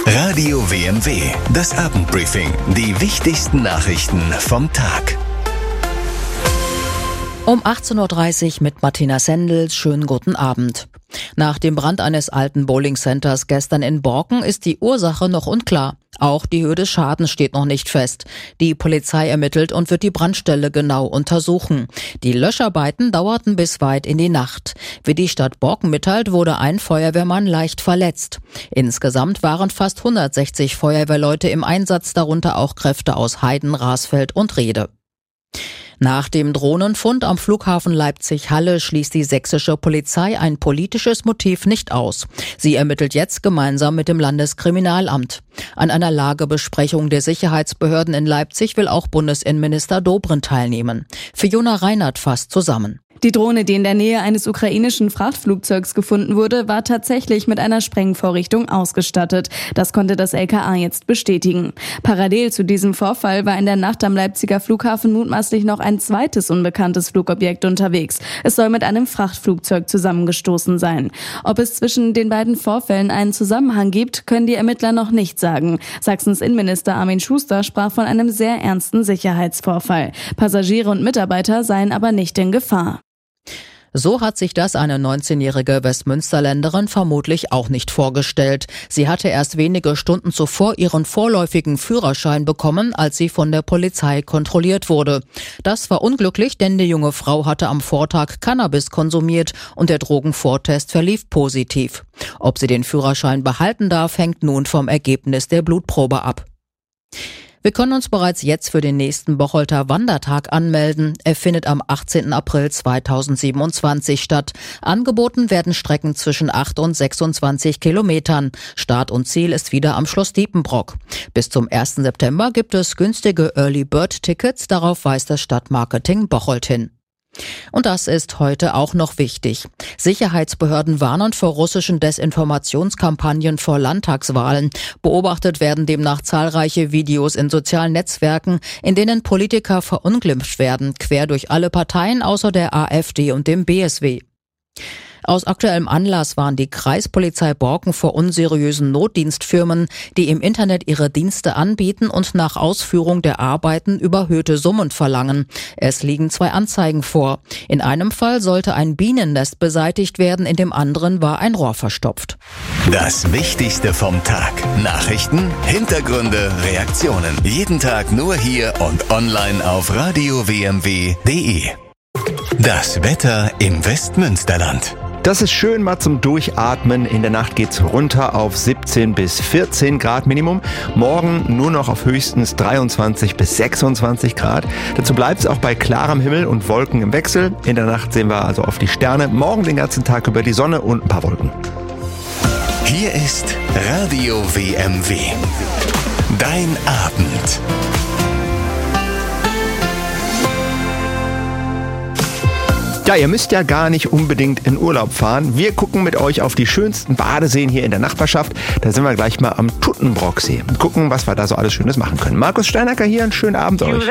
Radio WMW, das Abendbriefing. Die wichtigsten Nachrichten vom Tag. Um 18.30 Uhr mit Martina Sendels. Schönen guten Abend. Nach dem Brand eines alten Bowlingcenters gestern in Borken ist die Ursache noch unklar. Auch die Höhe des Schadens steht noch nicht fest. Die Polizei ermittelt und wird die Brandstelle genau untersuchen. Die Löscharbeiten dauerten bis weit in die Nacht. Wie die Stadt Borken mitteilt, wurde ein Feuerwehrmann leicht verletzt. Insgesamt waren fast 160 Feuerwehrleute im Einsatz, darunter auch Kräfte aus Heiden, Rasfeld und Rehde. Nach dem Drohnenfund am Flughafen Leipzig-Halle schließt die sächsische Polizei ein politisches Motiv nicht aus. Sie ermittelt jetzt gemeinsam mit dem Landeskriminalamt. An einer Lagebesprechung der Sicherheitsbehörden in Leipzig will auch Bundesinnenminister Dobrindt teilnehmen. Fiona Reinhardt fasst zusammen. Die Drohne, die in der Nähe eines ukrainischen Frachtflugzeugs gefunden wurde, war tatsächlich mit einer Sprengvorrichtung ausgestattet. Das konnte das LKA jetzt bestätigen. Parallel zu diesem Vorfall war in der Nacht am Leipziger Flughafen mutmaßlich noch ein zweites unbekanntes Flugobjekt unterwegs. Es soll mit einem Frachtflugzeug zusammengestoßen sein. Ob es zwischen den beiden Vorfällen einen Zusammenhang gibt, können die Ermittler noch nicht sagen. Sachsens Innenminister Armin Schuster sprach von einem sehr ernsten Sicherheitsvorfall. Passagiere und Mitarbeiter seien aber nicht in Gefahr. So hat sich das eine 19-jährige Westmünsterländerin vermutlich auch nicht vorgestellt. Sie hatte erst wenige Stunden zuvor ihren vorläufigen Führerschein bekommen, als sie von der Polizei kontrolliert wurde. Das war unglücklich, denn die junge Frau hatte am Vortag Cannabis konsumiert und der Drogenvortest verlief positiv. Ob sie den Führerschein behalten darf, hängt nun vom Ergebnis der Blutprobe ab. Wir können uns bereits jetzt für den nächsten Bocholter Wandertag anmelden. Er findet am 18. April 2027 statt. Angeboten werden Strecken zwischen 8 und 26 Kilometern. Start und Ziel ist wieder am Schloss Diepenbrock. Bis zum 1. September gibt es günstige Early Bird Tickets. Darauf weist das Stadtmarketing Bocholt hin. Und das ist heute auch noch wichtig. Sicherheitsbehörden warnen vor russischen Desinformationskampagnen vor Landtagswahlen. Beobachtet werden demnach zahlreiche Videos in sozialen Netzwerken, in denen Politiker verunglimpft werden, quer durch alle Parteien außer der AfD und dem BSW. Aus aktuellem Anlass warnt die Kreispolizei Borken vor unseriösen Notdienstfirmen, die im Internet ihre Dienste anbieten und nach Ausführung der Arbeiten überhöhte Summen verlangen. Es liegen 2 Anzeigen vor. In einem Fall sollte ein Bienennest beseitigt werden, in dem anderen war ein Rohr verstopft. Das Wichtigste vom Tag. Nachrichten, Hintergründe, Reaktionen. Jeden Tag nur hier und online auf radiowmw.de. Das Wetter im Westmünsterland. Das ist schön mal zum Durchatmen. In der Nacht geht's runter auf 17 bis 14 Grad Minimum. Morgen nur noch auf höchstens 23 bis 26 Grad. Dazu bleibt's auch bei klarem Himmel und Wolken im Wechsel. In der Nacht sehen wir also auf die Sterne. Morgen den ganzen Tag über die Sonne und ein paar Wolken. Hier ist Radio WMW. Dein Abend. Ja, ihr müsst ja gar nicht unbedingt in Urlaub fahren. Wir gucken mit euch auf die schönsten Badeseen hier in der Nachbarschaft. Da sind wir gleich mal am Tuttenbrocksee und gucken, was wir da so alles Schönes machen können. Markus Steinacker hier, einen schönen Abend euch.